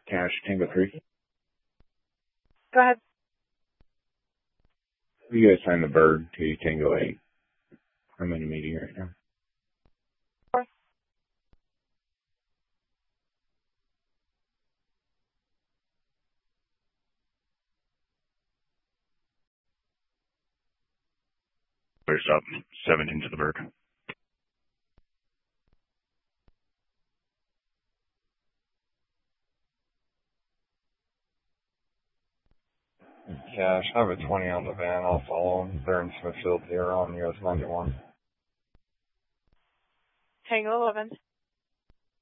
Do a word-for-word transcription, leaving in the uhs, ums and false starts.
Cash, Tango three. Go ahead. You guys find the bird to Tango eight. I'm in a meeting right now. Four. Clear stop. Seven into the bird. Cash, I have a twenty on the van. I'll follow them. They're in Smithfield here on U S ninety-one. Tango eleven.